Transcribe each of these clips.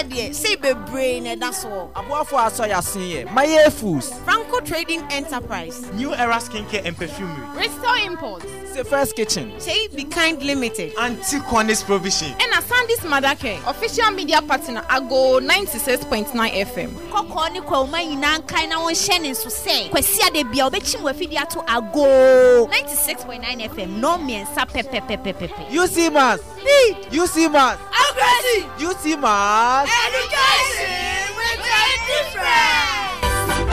de say be brain e da so. Aboafo aso ya sen Maye Foods, Franco Trading Enterprise, New Era Skincare and Perfumery, Restore Imports, Say First Kitchen, Say Be Kind Limited, Anti-Cornish Provision, and Asandis Madake, official media partner Ago 96.9 FM. Koko ni kwa uma ina nkai na won hye ne so say kwasia de bia obechi mu afidi ato Ago 96.9 FM no miensa pepepepepe. You see mas, you see mas, Aggressive, you see mas. education with a difference.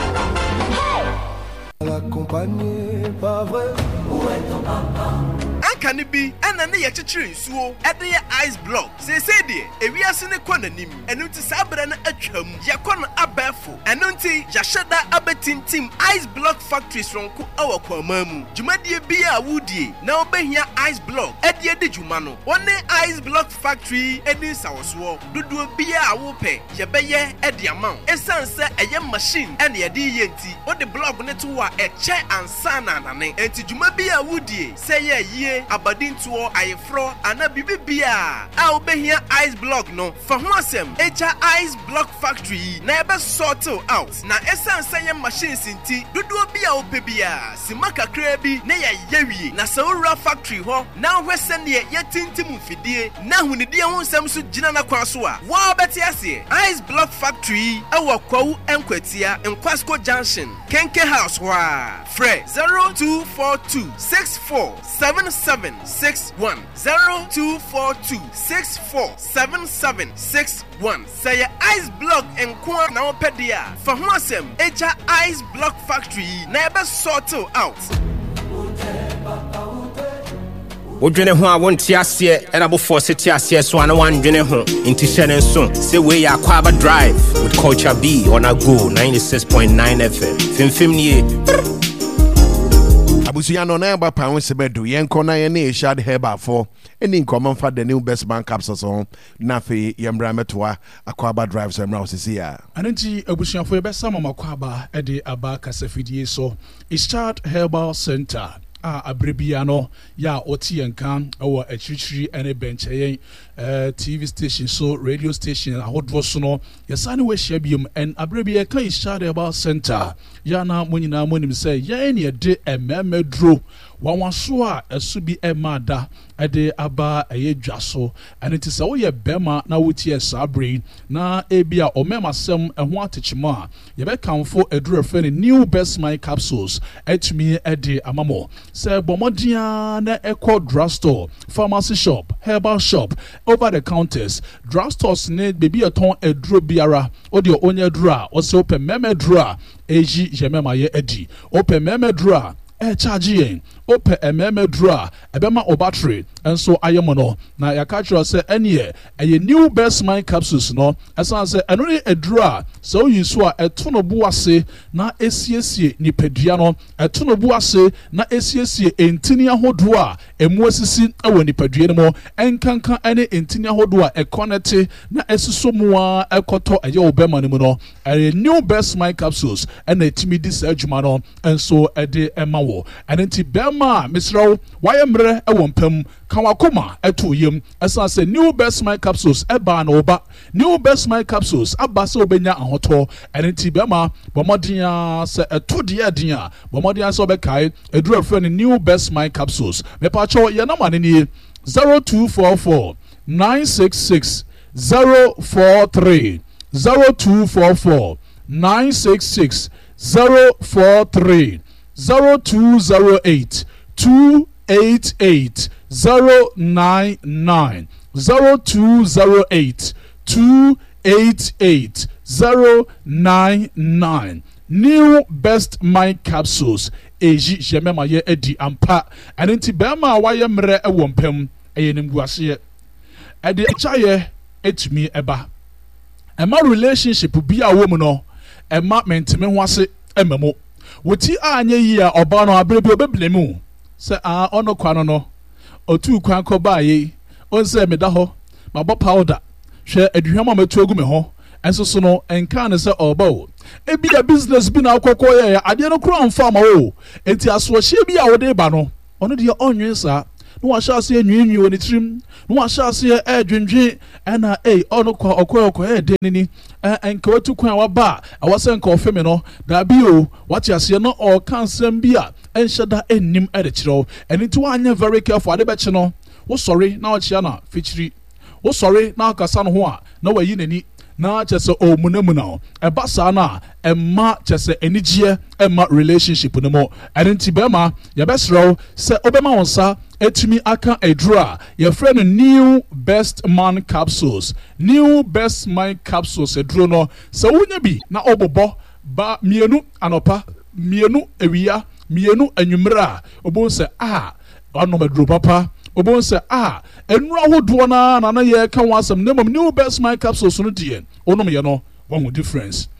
L'accompagner pas vrai. Où est ton papa? Can it be and an yachitri so at the ice block? Say, we are seeing a corner nim, and until Sabran a chum, Yakon Abefo, and until Yashada Abetin team ice block factories from our Kwamamu. Jumadia Bia Woody, now be here ice block at the Jumano. One ice block factory, and in Southwall, do Bia Wope, Yabaya at the amount. A sunset a young machine, and the DNT, or the block network a chair and sana, and to Jumabia Woody, say ye. Abadin to I fro and a bibia. I'll be here ice block no for Hosem ice block factory never sort out. Na essence say machines in tea do be our pebia Simaka Krebi neya yewi na Saura factory ho now western ye tintim fidie na when the dear one Samsu Jinana Kwasua. Wow betiasi ice block factory our Kwau and Kwetia in Kwasco Junction Kenke House wa Fred 0242 6477 61 0242 647761. Say ice block and Kwan now pedia for Hosem ice block factory never sort out. Wodwene ho a wonte ase era bo force ti ase so ana wandwene ho inti hyene so say we ya Akwaba Drive with Culture B on Ago 96.9 FM fimfim nie Abusuya no na ba pa won sebedu yenko na ye na shad heba for any common for the new best bank capsules on na fe yemra metoa Akwaba Drive so emra osisi ya anenti abusuya fo be sama Akwaba e de aba kasafidie so Ishad Herbal Center abrebiano ya otienkan ewo achirichiri ene bencheyen TV station so radio station ahodwo so no yesane we hia biom en abrebia kan Ishad Herbal Center ya na monyina monim say ya ne de ememedro wanwaso a esu bi emada ede aba eyedwaso ene ti se wo ye bema na wotie sabre na ebia omemasem eho atechima ye be kanfo eduro fe new best my capsules etumi ede amamo se bomodia na eco drugstore pharmacy shop herbal shop over the counters drugstores ne baby aton eduro biara odi onye dura o se open memedura eji jemema ye edi open memedura charge yen ope ememedura ebema o battery enso ayemono na yakachiro se enie eye new best mind capsules no esan se eno ne edura so yiso a etono buase na esiesie nipadua no etono buase na esiesie entini ahodo a emu asisi ewo nipadua no mo enkanka ene entini ahodo a ekonete na esiso mu a ekoto eye obema no mu no eye new best mind capsules ena etimi di sa adwuma no enso ede ema wo enenti bema Mr. Wayemre ewompem kawakoma etoyem esa se new best my capsules eba na oba new best my capsules abase obenya ahoto enenti bema bomodia se etodie den a bomodia se obekai eduru friend new best my capsules me pacho ye na mane ni 0244 966 043 0244 966 043 0208 288 099 0208 288 099 New best mind capsules eji jemema ye edi ampa anenti bema waye mre ewompem eyenimguase edi chaye etumi eba ema relationship bi a wo mu no ema mentime ho ase ememo woti anye yi a oba no abrebe obeblemu se ono kwano no otu kwan ko baaye onse me da ho mabo powder hwe aduhwam ametu agu me ho enso so no enka ne se oba o ebi a business bi na akokọ ye ade no kro amfa ma o enti aso hye bi a wode ba no ono de onwen sa no wa sha se nwi woni trim no wa sha se dwendwe na ono kwa okọ denini enka watu kwan wa ba awase nka ofeme no da bi o wati ase no o kansem bi a enhyeda ennim de kiro eni to anya very careful ade be che no wo sorry na o chia na fichiri wo sorry na akasa no ho a na wayi nani na chese o munamuna eba sa na emma chese enigye emma relationship no mo enti bema ya besro se obema wonsa etimi aka edura your friend new best man capsules eduro no se wonya bi na obobo ba mienu anopa mienu ewia mienu anwumra obon se ono meduro papa obon se enura hodo na ye ka wasam nemom new best mind capsules no die onom ye no one difference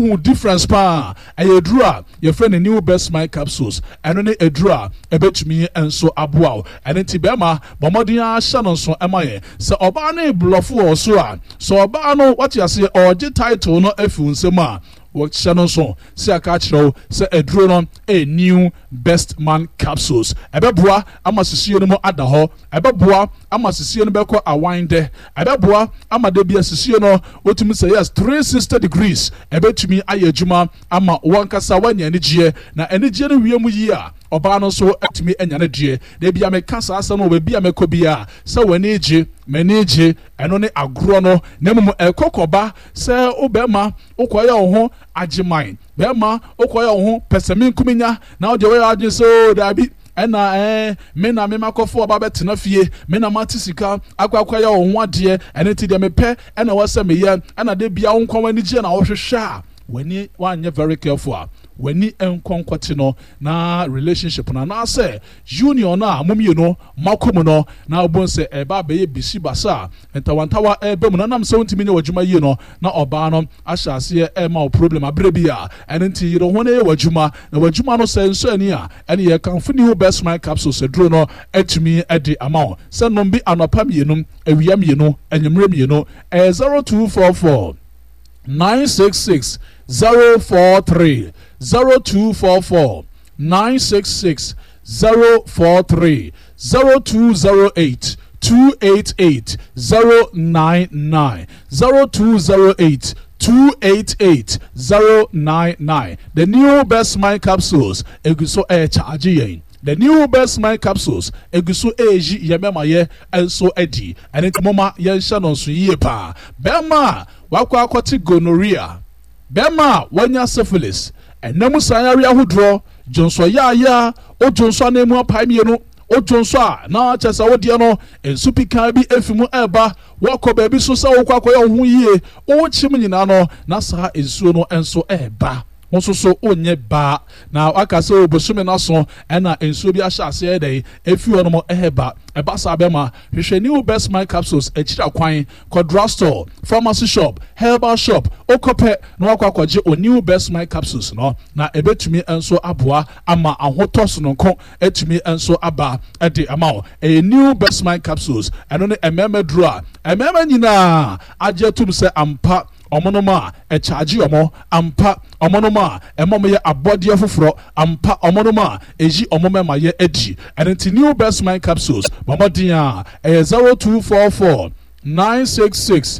pa ayedura your friend new best mind capsules eno ne edura ebetumi enso aboa eno ti bema bomodin a hya no so emaye se oba na blofo o so a so oba no what you say oje title no afi unsem a what no so se aka kiro se eduro no a new best man capsules ebeboa amasisiye no mo adaho ebeboa amasisiye no beko awinde ebeboa amade bia sisiye no otumi say yes 360 degrees ebetumi ayejuma ama wankasa wanya nigie na enigie no wiemu yi a oba no so etumi enya ne die de bia me kasa asa no bia me ko bia se wani gye manage eno ne agro no nemum ekokoba se obema ukoya ho agiman bema ukoya ho pesamin kuminya na ode we agye so dabi ena me na me makofo oba betena fie me na matisika akwakwaya ho ade ene ti de me pe ena wase me ye ena de bia wo kwani gye na wo hwehwe wani wanye very careful wani enkonkwati no na relationship na say union na amomie no makomu no na obonse eba be bisi basa entawantawa ebe mu na nam se wontimi nya wadwuma yi no na oba no ahyase ma problem abrebia enti yiro ho na ye wadwuma na wadwuma no se nso ani a ene ye kanfo ni best mind capsules edro no atumi edi amount se no bi anopa mienu awia mienu anyemre mienu 0244 966 043 0244 966 043 0208 288 099 0208 288 099. The new best mind capsules eguso charge yen. The new best mind capsules eguso eji yemema ye enso edi and it mama yen shanon so ye pa bema wakwa akwati gonorrhea bema wanya syphilis enamu sanyari ahudro jonso ya o jonso anemu apaimienu o jonso a na chesa wodie no ensupika bi efimu eba wako baby so sa wokwa akoya ho yie o chim nyina no na sa ensuo no enso eba so onye ba na aka se obosume na so na ensuo bi ahya ase dey efi ono mo eba sa bema hwehwe new best mind capsules echira kwan drugstore pharmacy shop herbal shop okope na wakwaje o new best mind capsules no na ebetumi enso aboa ama ahotos no nko etumi enso aba ede ama a new best mind capsules eno ne ememe draw ememe nyina ajetum se ampa omonoma charge omo ampa omonoma emom ye abode foforo ampa omonoma eji omoma ye edi and new best mind capsules mamodia 0244 966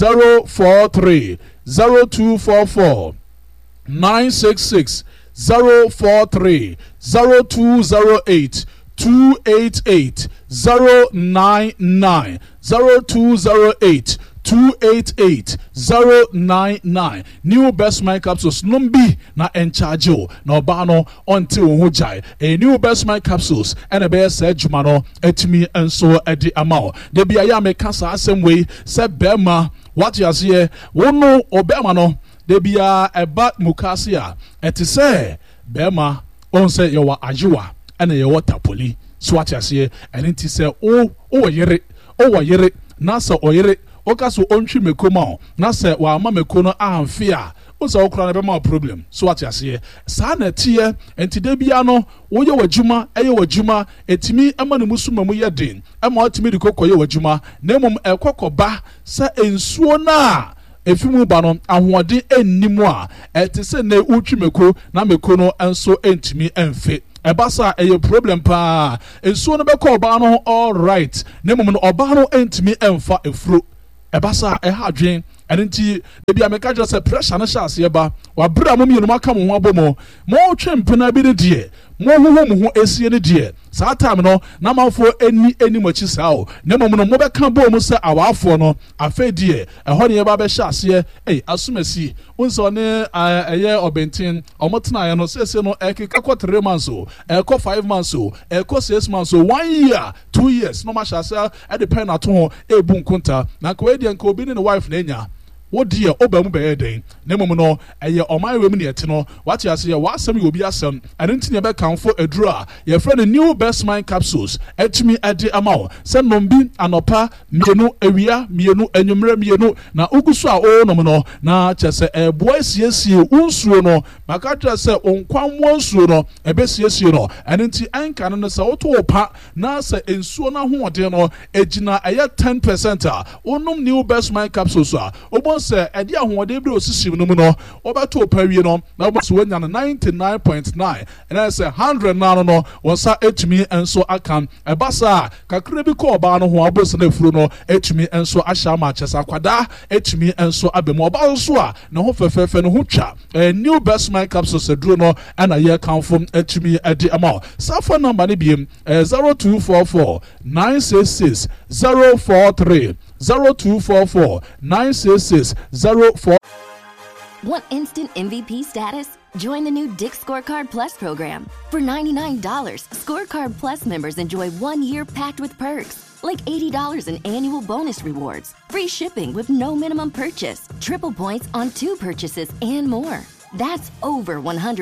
043 0244 966 043 0208 288 099 0208 288 099. New best mind capsules numbi na encharge na obano until hojai a new best mind capsules and a best jumano etimi enso edi amao de bia ya me kasa asem way se bema what you see wono obema no de bia eba mukasia etise bema on se your ajiwa and your tapoli so what you see and it say o yere nasa oyere okaso ontwi mekoma na se wa ama mekono amfia o se okra na be ma problem so what ase sa na tie entide bia no wo ye wadwuma eye wadwuma etimi ama ne musuma mu ye den ama otimi de kokoye wadwuma na mum ekokoba sa ensuo na efimu ba no ahoɔden ennimu a ɛte sɛ na utwi meko na meko no enso entimi emfe ebasa eye problem pa ensuo no beko oba no all right na mum no oba no entimi emfa efuro ebasa eha adwen enti ebi ameka just say pressure na sha ase ba wa bra mum yenu maka mo ho abomo mo twempena bi de mo ho esie ne de saa time no na manfo eni machi saa o na mum no mo beka bo mu se awafo no afa die eho ne ba be sha ase asumasi unso ne eye obentin omotena ye no sese no ekeka ko 3 months o eko 5 months o eko 6 months o 1 year 2 years no ma sha ase e depend ato ho ebu nkunta na ko edi nka obi ne wife na enya wodi ye oba mu be den na mum no eye oman we mu ne ete no wati ase ye wasam ye obi asem anenti ne be kanfo aduru a ye friend the new best mind capsules etumi ade amawo se nombi anopa mienu awia mienu anwumre mienu na ugusu a o nom no na chese eboa siesie unsuo no maka chese onkwanwo nsuo no ebe siesie no anenti anka no se woto opa na se ensuo na hoode no ejina eye 10% a onom new best mind capsules a obo se edi ahode bi osisi no mu no obeto pawie no na obo se wanya 99.9 and say 100 na no wonsa etumi enso akan ebasa kakra bi ko oba no ho aboso na furu no etumi enso ahya ma chesa kwada etumi enso abemu oba so a na ho fefefe no ho twa new best mind capsules eduro no ana ye kanfo etumi edi ama safo number ni biem 0244 966 043 0244 966 04. Want instant MVP status? Join the new Dick's Scorecard Plus program. For $99, Scorecard Plus members enjoy 1 year packed with perks, like $80 in annual bonus rewards, free shipping with no minimum purchase, triple points on 2 purchases, and more. That's over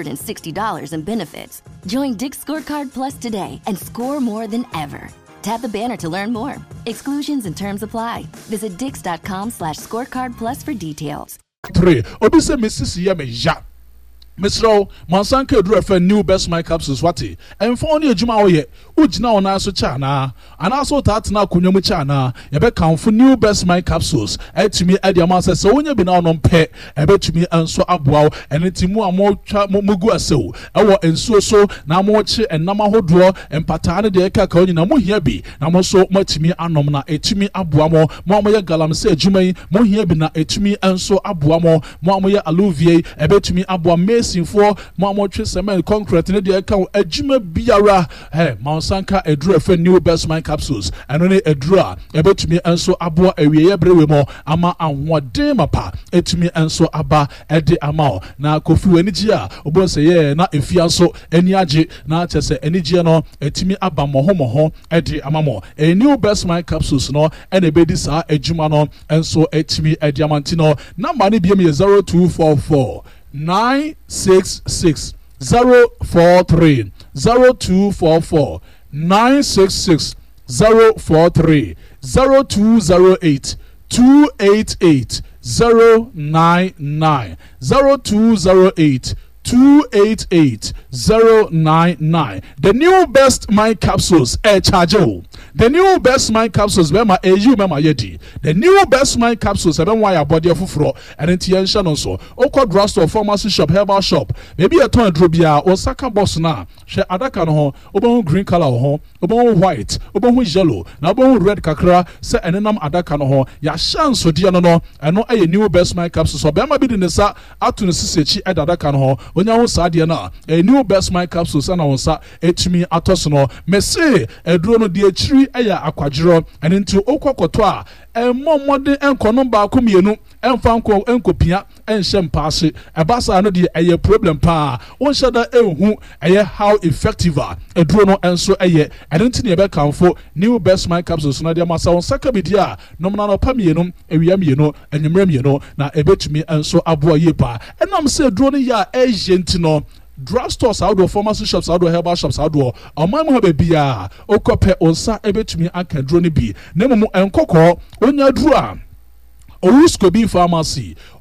$160 in benefits. Join Dick's Scorecard Plus today and score more than ever. Tap the banner to learn more. Exclusions and terms apply. Visit dix.com/scorecard plus for details. 3. Obise Mrs. Yemeja. Mr. Monsanke Drefa new best my capsules wati. And for only a juma oye, Ujina on aso chana, and also tatna kunyomu chana, yabe count for new best my capsules. To me, Eddie Amasa, so when you been on pet, a bet to me and so abwao, and it's more mugu so. Our and so, Namoche and Namaho draw, and Patana de Kakoni, Namu Yabi, Namoso, Matimi Anomna, Etimi Abwamo, Mamaya Galam say Jumay, Mohebina, Etimi and so Abwamo, Mamaya Aluvier, a bet to me Abwame. For Mamo Cement concrete in the account a Jima Biara, Monsanka a draw for new best mind capsules, and only a draw about to me and so abwa a brewemo ama and what demapa et me and so abba at the amount. Now Kofu Enijia, Obo say, yeah, not if you so any aji, not just say any giano, et me abba mohomo at the amamo. A new best mind capsules no, and a baby sa a Jumano and so et me a diamantino. Now money be me 0244 966 043 0244 966 043 0208 288 099 0208 288 099. The new best mind capsules charge. The new best mind capsules mema mema yedi. The new best mind capsules why your body of fro and intention also. Oko drugstore, pharmacy shop, herbal shop. Maybe a ton drobia Osaka boss na. She adaka no ho, obo green color ho, obo white, obo yellow, na obo red kakra se enenam adaka no ho. Ya chance odi no eno a new best mind capsules. So bema bi de nesa atu ne sisechi adaka no ho. Onya ho saade na a new best mind capsules na wonsa etumi atoso me say eduro no de achiri eya akwadjero ene nti okwakoto a emmomode enkono ba komienu emfa nko enkopia enhye mpaase ebasa no de eye problem pa wonhye da ehu eye how effective eduro no enso eye ene nti ne be kanfo new best mind capsules na de masa wonsa ka bidia nomna no pamienu ewia mienu enwemra mienu na ebetumi enso aboa yepa enam say eduro no ya ejentino drugstores outdoor pharmacy shops outdoor herbal shops outdoor amam ha bia okope onsa ebetumi akadro ne bi na mum enkoko onya duru a Owuskobi Pharmacy,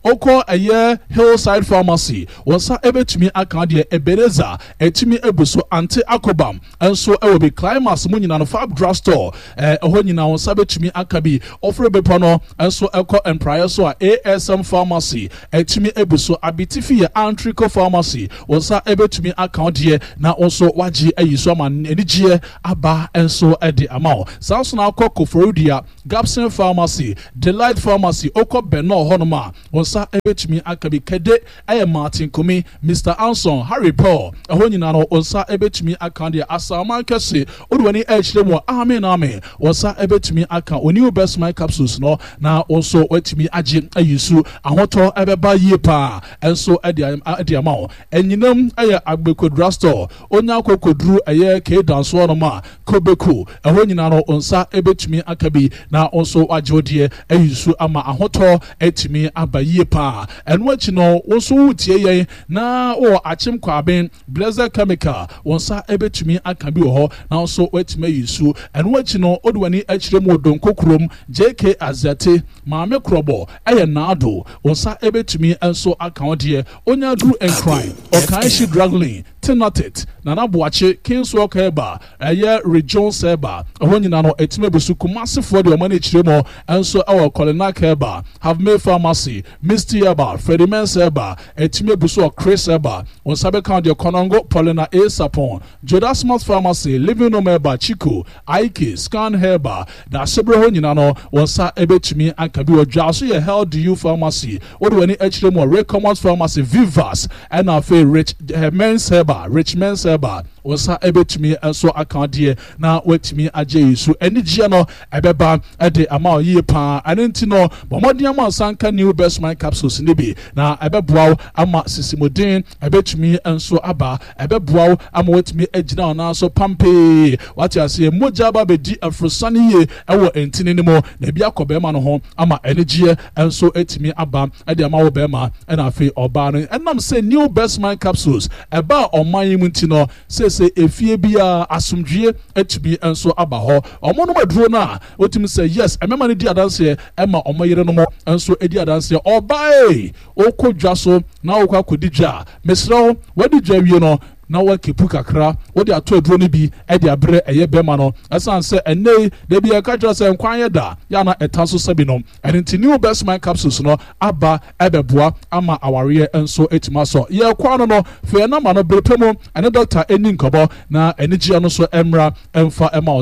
oko eye Hillside Pharmacy wonsa ebetumi aka de Ebeneza etumi ebuso ante akobam enso e will be Climax mu nyina no Fab Drugstore eho nyina wonsa betumi aka bi ofre bepo no enso eko Empire so a ASM Pharmacy etumi ebuso Abitifi Antrico Pharmacy wonsa ebetumi aka de na onso waji ayiso ma enigye aba enso ede amao sanso na akọ Koforudia Gapson Pharmacy Delight Pharmacy oko Beno honoma wonsa ebetumi aka bi kede aye Martin Kumi Mr. Anson Harry Paul eho nyina no onsa ebetumi aka de asama kese odwani echiremo amen wonsa ebetumi aka New Best My Capsules no na onso wetumi age ayisu ahoto ebeba yie pa enso ede amao enyinam aye Agbeko Drugstore onya kokodru aye K dance honoma Kobeku eho nyina no onsa ebetumi aka bi na onso agode ayisu ama ahoto etimi abayie pa eno achi no onso wutie yen na o achim kwaben Blazer Chemical onsa ebetumi aka bi ho na onso wetimi ayisu eno achi no odwani achiremu donkokrom JK Azate maame krobo eye naado onsa ebetumi enso aka ode onya dru encry okanshi draggling Tinatet Nana Boache Kings Walk Eba eye Region Seba ehonyina no etime besu Kumasi for the money chiremo enso our Kolinak Eba have made pharmacy Misty Eba Fedimen Seba etime besu Chris Eba on sabe count the Konongo Paulina A Sapon Jodas Mouth Pharmacy Living Room Eba Chico Ike Scan Heba da sebre honyina no wonsa ebetumi akabi odwaso ye Hell Do You Pharmacy odwani echiremo Recommend Pharmacy Vivas and afa Rich Men's Heba Rich Men's Heba wonsa ebetumi enso akade na wetumi age yisu enigye no ebeba ede ama yie pa anenti no bomodiam ansanka New Best My Capsules ne bi na ebeboaw ama sisimodin ebetumi enso aba ebeboaw ama wetumi agina ona so pampe wati ase moja ba bedi afrosane ye ewo entini ne mo na bia kobema no ho ama enigye enso etumi aba ede ama wo bema na afi oba no enam se New Best My Capsules eba oman munti no se efie bia asumdwie etumi enso aba ho omono maduro na otumi say yes emema ne di adanse ema omoyere no mo enso edi adanse obae okodwa so na okwa kodidwa mesro wadi dwa wie no na wakepu kakra wodi ato aduro ne bi edi abre eye bema no asan se ene de bi akatra se nkwan ye da ya na etaso sabi no enti New Best My Capsules no aba ebeboa ama aware enso etima so ye kwano no fe na ma no brepemo ene doctor eni nkobo na enigi no so emra emfa ema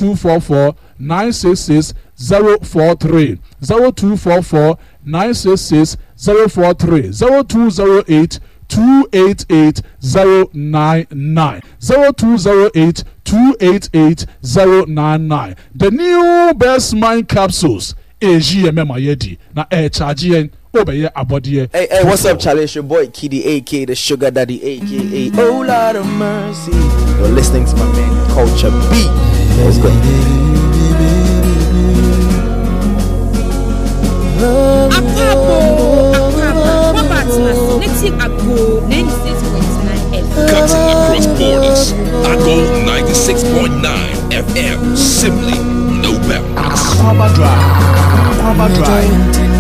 0244 966 043 0244 966 043 0208 288-099 0208-288-099. The New Best Mind Capsules AGMM Yedi na charge obeye abodie. Hey, what's up, Charlie? It's your boy Kiddy, aka the Sugar Daddy, aka Oh Lord of Mercy. You're listening to my man Culture B. Let's go. Cutting across borders. Ago 96.9 FM. Simply no bounds. Aquaba Drive.